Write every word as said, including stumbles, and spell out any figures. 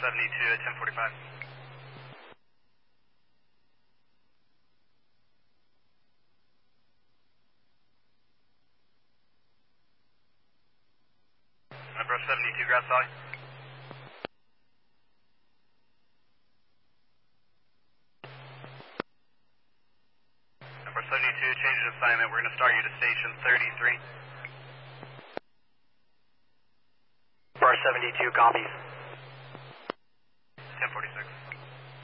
seventy-two at ten forty-five. Number seventy-two, Grass Valley. Number seventy-two, change of assignment. We're going to start you to station thirty-three. Bar seventy-two copies. ten forty-six.